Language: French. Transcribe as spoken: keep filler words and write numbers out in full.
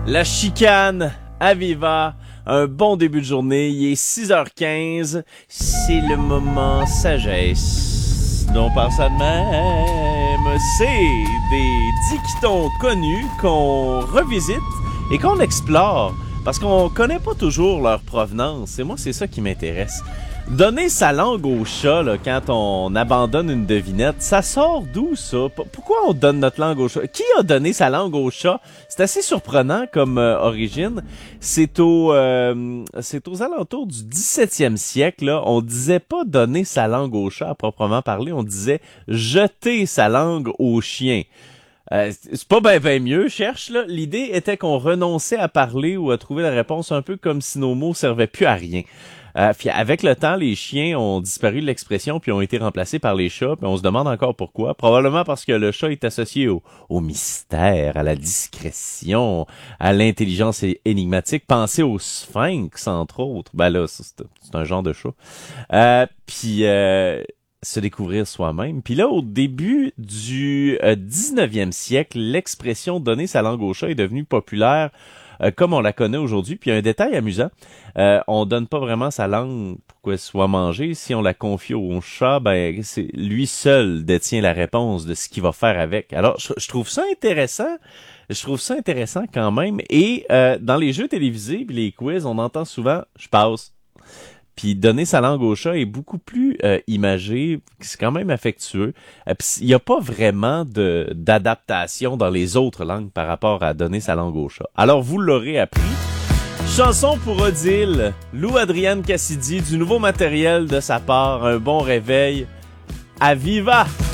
La chicane, Aviva, un bon début de journée, il est six heures quinze, c'est le moment sagesse. Non par ça de même, c'est des dictons connus qu'on revisite et qu'on explore, parce qu'on connaît pas toujours leur provenance, et moi c'est ça qui m'intéresse. Donner sa langue au chat là, quand on abandonne une devinette, ça sort d'où ça? P- Pourquoi on donne notre langue au chat? Qui a donné sa langue au chat? C'est assez surprenant comme euh, origine. C'est au euh, c'est aux alentours du dix-septième siècle. Là. On disait pas donner sa langue au chat à proprement parler, on disait jeter sa langue au chien. Euh, c'est pas ben ben mieux, cherche là. L'idée était qu'on renonçait à parler ou à trouver la réponse un peu comme si nos mots servaient plus à rien. Euh, puis avec le temps, les chiens ont disparu de l'expression puis ont été remplacés par les chats. Puis on se demande encore pourquoi. Probablement parce que le chat est associé au, au mystère, à la discrétion, à l'intelligence énigmatique. Pensez au sphinx, entre autres. Ben là, c'est, c'est un genre de chat. Euh, puis... Euh, se découvrir soi-même. Puis là, au début du euh, dix-neuvième siècle, l'expression donner sa langue au chat est devenue populaire euh, comme on la connaît aujourd'hui. Puis il y a un détail amusant, euh, on donne pas vraiment sa langue pour qu'elle soit mangée. Si on la confie au chat, ben c'est lui seul détient la réponse de ce qu'il va faire avec. Alors, je, je trouve ça intéressant. Je trouve ça intéressant quand même. Et euh, dans les jeux télévisés puis les quiz, on entend souvent « je passe ». Puis donner sa langue au chat est beaucoup plus euh, imagé, c'est quand même affectueux. Euh, il n'y a pas vraiment de d'adaptation dans les autres langues par rapport à donner sa langue au chat. Alors vous l'aurez appris. Chanson pour Odile, Lou Adrienne Cassidy, du nouveau matériel de sa part, un bon réveil. Aviva!